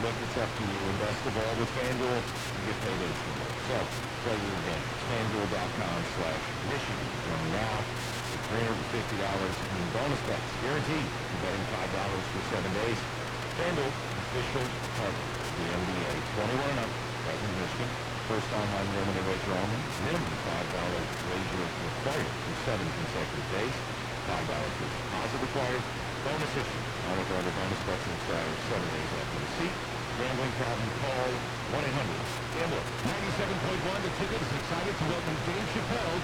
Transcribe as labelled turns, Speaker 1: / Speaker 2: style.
Speaker 1: but it's up to you. And best of all, with FanDuel, you get paid instantly. So, play your game. FanDuel.com/Michigan. Join now for $350 in bonus bets. Guaranteed. You're betting $5 for 7 days. FanDuel, official partner of the NBA. 21 and up. Present in Michigan. First online limited wager only. Minimum $5 wager required for 7 consecutive days. $5 is deposit required. Bonus issue. All of our other bonus bets expire 7 days after receipt. Gambling problem, call 1-800-GAMBLER. 97.1 The Ticket is excited to welcome Dave Chappelle